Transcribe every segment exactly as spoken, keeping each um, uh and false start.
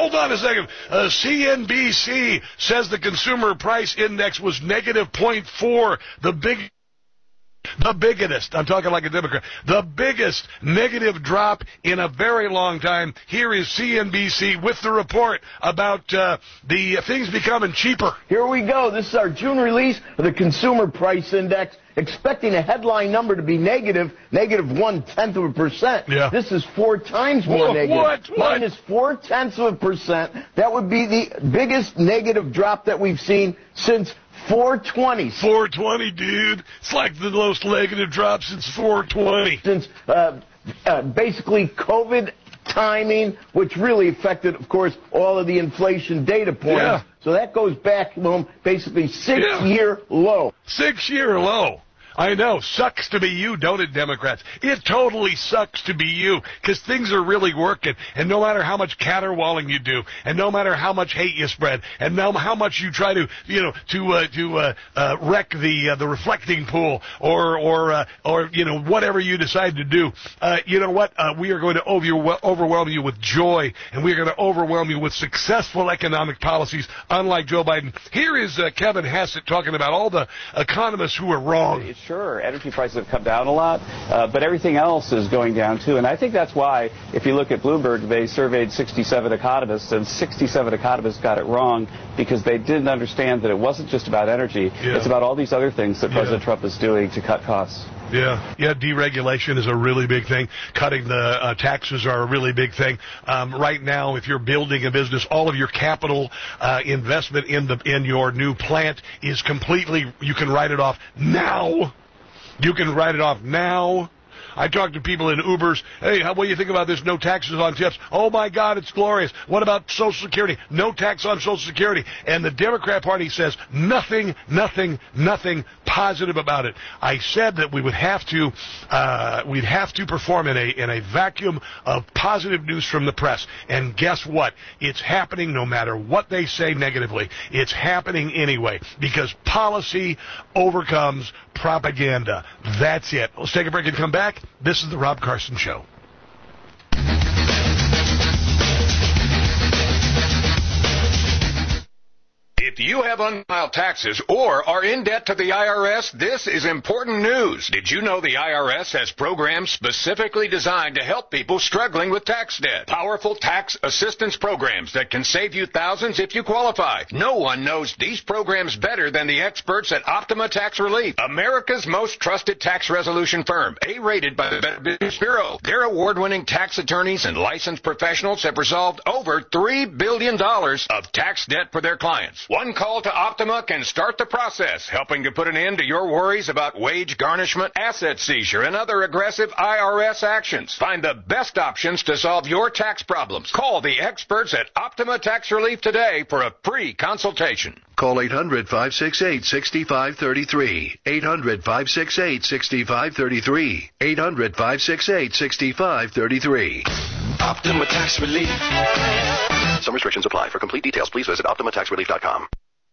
hold on a second. Uh, C N B C says the consumer price index was negative zero point four. The big... The biggest, I'm talking like a Democrat, the biggest negative drop in a very long time. Here is C N B C with the report about uh, the things becoming cheaper. Here we go. This is our June release of the Consumer Price Index, expecting a headline number to be negative, negative one-tenth of a percent. Yeah. This is four times more Whoa, negative. what? What? Minus four-tenths of a percent. That would be the biggest negative drop that we've seen since four twenty. four twenty, dude. It's like the most negative drop since four twenty. Since uh, uh, basically COVID timing, which really affected, of course, all of the inflation data points. Yeah. So that goes back, well, basically six-year Yeah. low. Six-year low. I know. Sucks to be you, don't it, Democrats? It totally sucks to be you, because things are really working. And no matter how much caterwauling you do, and no matter how much hate you spread, and no how much you try to, you know, to uh, to uh, uh, wreck the uh, the reflecting pool, or or uh, or you know whatever you decide to do, uh, you know what? Uh, we are going to over- overwhelm you with joy, and we are going to overwhelm you with successful economic policies, unlike Joe Biden. Here is uh, Kevin Hassett talking about all the economists who are wrong. Sure, energy prices have come down a lot, uh, but everything else is going down too. And I think that's why, if you look at Bloomberg, they surveyed sixty-seven economists, and sixty-seven economists got it wrong because they didn't understand that it wasn't just about energy. Yeah. It's about all these other things that Yeah. President Trump is doing to cut costs. Yeah, yeah. Deregulation is a really big thing. Cutting the uh, taxes are a really big thing. Um, right now, if you're building a business, all of your capital uh, investment in the in your new plant is completely. You can write it off now. You can write it off now. I talk to people in Ubers. Hey, how, what do you think about this? No taxes on tips. Oh, my God, it's glorious. What about Social Security? No tax on Social Security. And the Democrat Party says nothing, nothing, nothing positive about it. I said that we would have to, uh, we'd have to perform in a in a vacuum of positive news from the press. And guess what? It's happening no matter what they say negatively. It's happening anyway because policy overcomes propaganda. That's it. Let's take a break and come back. This is the Rob Carson Show. If you have unfiled taxes or are in debt to the I R S, this is important news. Did you know the I R S has programs specifically designed to help people struggling with tax debt? Powerful tax assistance programs that can save you thousands if you qualify. No one knows these programs better than the experts at Optima Tax Relief, America's most trusted tax resolution firm, A-rated by the Better Business Bureau. Their award-winning tax attorneys and licensed professionals have resolved over three billion dollars of tax debt for their clients. One call to Optima can start the process, helping to put an end to your worries about wage garnishment, asset seizure, and other aggressive I R S actions. Find the best options to solve your tax problems. Call the experts at Optima Tax Relief today for a free consultation. Call eight hundred, five six eight, six five three three. eight hundred, five six eight, six five three three. eight hundred, five six eight, six five three three. Optima Tax Relief. Some restrictions apply. For complete details, please visit optima tax relief dot com.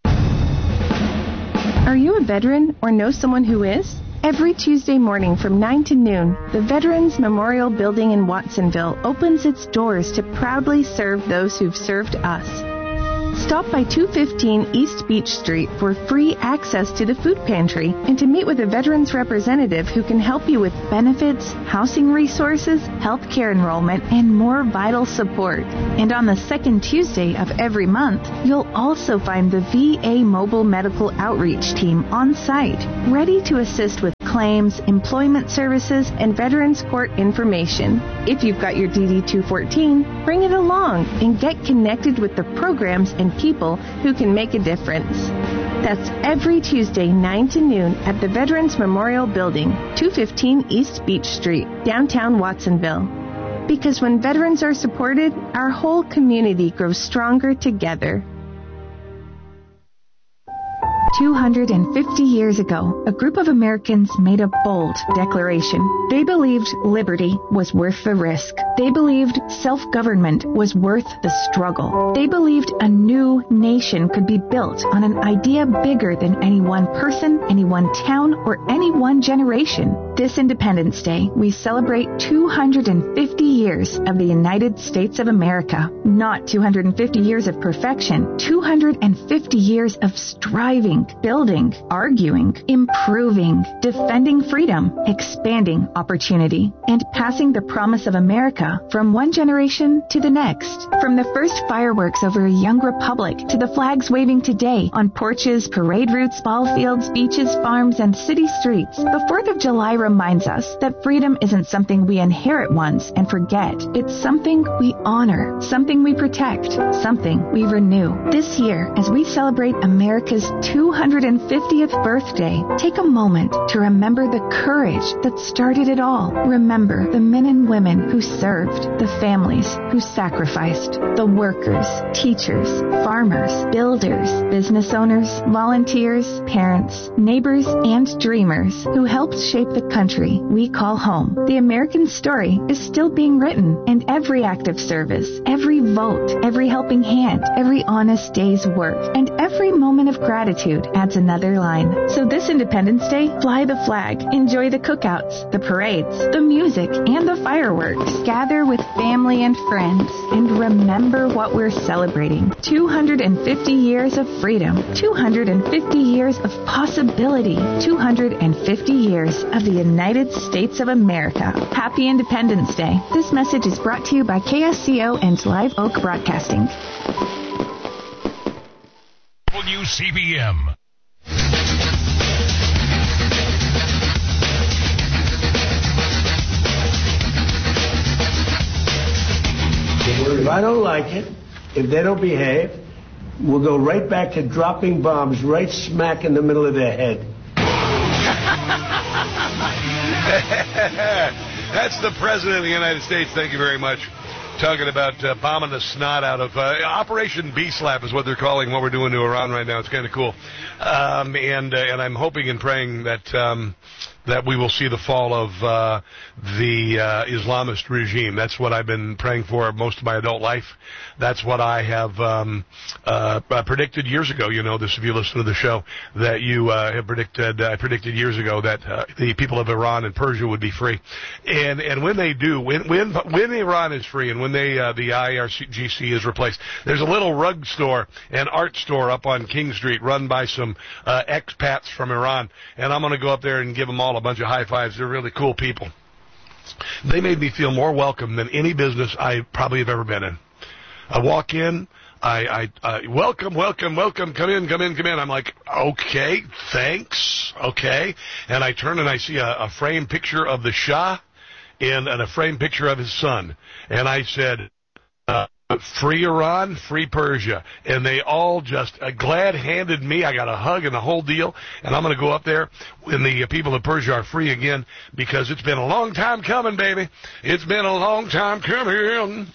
Are you a veteran or know someone who is? Every Tuesday morning from nine to noon, the Veterans Memorial Building in Watsonville opens its doors to proudly serve those who've served us. Stop by two fifteen East Beach Street for free access to the food pantry and to meet with a veterans representative who can help you with benefits, housing resources, health care enrollment, and more vital support. And on the second Tuesday of every month, you'll also find the V A Mobile Medical Outreach Team on site, ready to assist with claims, employment services, and Veterans Court information. If you've got your D D two fourteen, bring it along and get connected with the programs and people who can make a difference. That's every Tuesday, nine to noon at the Veterans Memorial Building, two fifteen East Beach Street, downtown Watsonville. Because when veterans are supported, our whole community grows stronger together. two hundred fifty years ago, a group of Americans made a bold declaration. They believed liberty was worth the risk. They believed self-government was worth the struggle. They believed a new nation could be built on an idea bigger than any one person, any one town, or any one generation. This Independence Day, we celebrate two hundred fifty years of the United States of America. Not two hundred fifty years of perfection, two hundred fifty years of striving, building, arguing, improving, defending freedom, expanding opportunity, and passing the promise of America from one generation to the next. From the first fireworks over a young republic to the flags waving today on porches, parade routes, ball fields, beaches, farms, and city streets, the fourth of July reminds us that freedom isn't something we inherit once and forget. It's something we honor, something we protect, something we renew. This year, as we celebrate America's two hundred fiftieth birthday, take a moment to remember the courage that started it all. Remember the men and women who served, the families who sacrificed, the workers, teachers, farmers, builders, business owners, volunteers, parents, neighbors, and dreamers who helped shape the country we call home. The American story is still being written, and every act of service, every vote, every helping hand, every honest day's work, and every moment of gratitude adds another line. So this Independence Day, fly the flag, enjoy the cookouts, the parades, the music, and the fireworks. Gather with family and friends, and remember what we're celebrating. two hundred fifty years of freedom, two hundred fifty years of possibility, two hundred fifty years of the United States of America. Happy Independence Day. This message is brought to you by K S C O and Live Oak Broadcasting. W C B M. If I don't like it, if they don't behave, we'll go right back to dropping bombs right smack in the middle of their head. That's the President of the United States. Thank you very much. Talking about uh, bombing the snot out of uh, Operation B-Slap is what they're calling what we're doing to Iran right now. It's kind of cool. Um, and uh, and I'm hoping and praying that um, that we will see the fall of uh, the uh, Islamist regime. That's what I've been praying for most of my adult life. That's what I have um, uh, predicted years ago. You know this if you listen to the show, that you uh, have predicted. I uh, predicted years ago that uh, the people of Iran and Persia would be free. And and when they do, when when when Iran is free and when they uh, the I R G C is replaced, there's a little rug store and art store up on King Street run by some uh, expats from Iran. And I'm going to go up there and give them all a bunch of high fives. They're really cool people. They made me feel more welcome than any business I probably have ever been in. I walk in, I, I, uh, welcome, welcome, welcome, come in, come in, come in. I'm like, okay, thanks, okay. And I turn and I see a, a framed picture of the Shah and, and a framed picture of his son. And I said, uh, free Iran, free Persia. And they all just uh, glad-handed me. I got a hug and the whole deal. And I'm going to go up there when the uh, people of Persia are free again, because it's been a long time coming, baby. It's been a long time coming.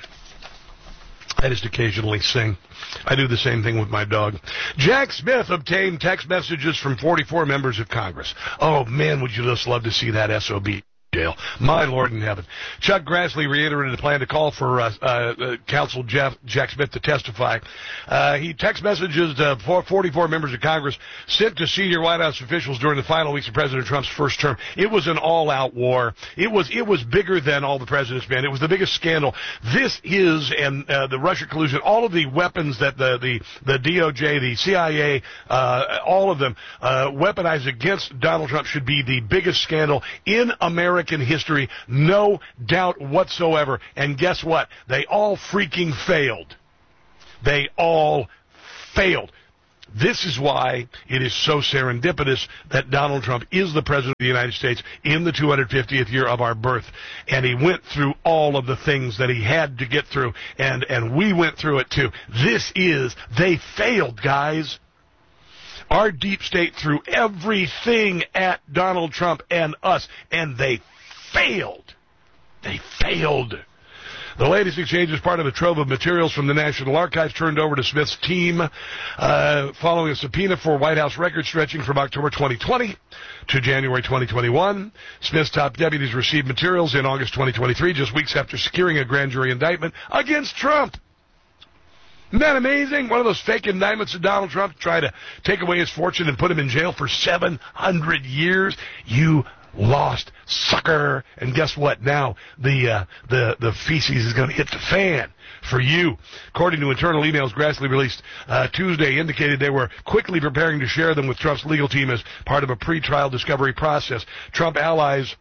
I just occasionally sing. I do the same thing with my dog. Jack Smith obtained text messages from forty-four members of Congress. Oh, man, would you just love to see that S O B jail. My Lord in heaven. Chuck Grassley reiterated the plan to call for uh, uh, Counsel Jeff, Jack Smith to testify. Uh, he text messages to forty-four members of Congress sent to senior White House officials during the final weeks of President Trump's first term. It was an all-out war. It was it was bigger than all the president's men. It was the biggest scandal. This is, and uh, the Russia collusion, all of the weapons that the the, the D O J, the C I A, uh, all of them uh, weaponized against Donald Trump should be the biggest scandal in America. In history, no doubt whatsoever. And guess what? They all freaking failed. They all failed. This is why it is so serendipitous that Donald Trump is the President of the United States in the two hundred fiftieth year of our birth. And he went through all of the things that he had to get through. And, and we went through it too. This is, they failed, guys. Our deep state threw everything at Donald Trump and us, and they failed. They failed. The latest exchange is part of a trove of materials from the National Archives turned over to Smith's team uh, following a subpoena for White House records stretching from October twenty twenty to January twenty twenty-one. Smith's top deputies received materials in August twenty twenty-three, just weeks after securing a grand jury indictment against Trump. Isn't that amazing? One of those fake indictments of Donald Trump to try to take away his fortune and put him in jail for seven hundred years. You lost, sucker. And guess what? Now the uh, the the feces is going to hit the fan for you. According to internal emails Grassley released uh, Tuesday, indicated they were quickly preparing to share them with Trump's legal team as part of a pre-trial discovery process. Trump allies.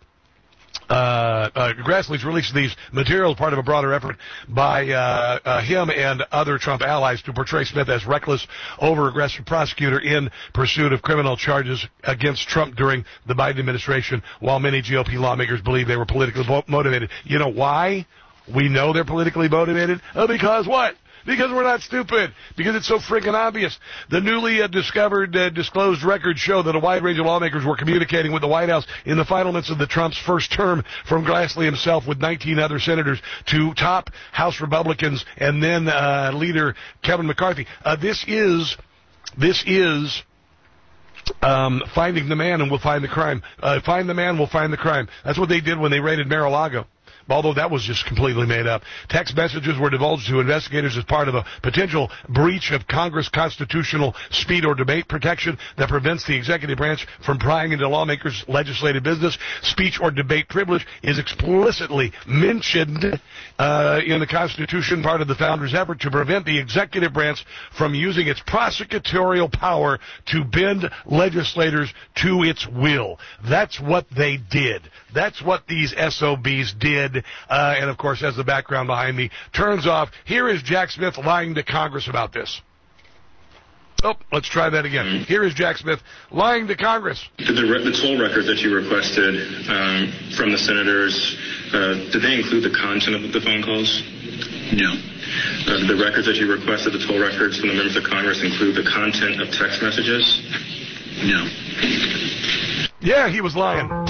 Uh, uh, Grassley's released these materials part of a broader effort by uh, uh, him and other Trump allies to portray Smith as reckless, over-aggressive prosecutor in pursuit of criminal charges against Trump during the Biden administration, while many G O P lawmakers believe they were politically motivated. You know why we know they're politically motivated? Uh, because what? Because we're not stupid. Because it's so freaking obvious. The newly uh, discovered, uh, disclosed records show that a wide range of lawmakers were communicating with the White House in the final months of the Trump's first term, from Grassley himself with nineteen other senators to top House Republicans and then uh, leader Kevin McCarthy. Uh, this is, this is... Um, finding the man and we'll find the crime. Uh, find the man, we'll find the crime. That's what they did when they raided Mar-a-Lago. Although that was just completely made up. Text messages were divulged to investigators as part of a potential breach of Congress constitutional speed or debate protection that prevents the executive branch from prying into lawmakers' legislative business. Speech or debate privilege is explicitly mentioned uh, in the Constitution, part of the founders' effort to prevent the executive branch from using its prosecutorial power to bend legislators to its will. That's what they did. That's what these S O Bs did. Uh, and, of course, as the background behind me turns off, here is Jack Smith lying to Congress about this. Oh, let's try that again. Here is Jack Smith lying to Congress. Did the, re- the toll records that you requested um, from the senators, uh, did they include the content of the phone calls? No. Uh, the records that you requested, the toll records from the members of Congress, include the content of text messages? No. Yeah, he was lying.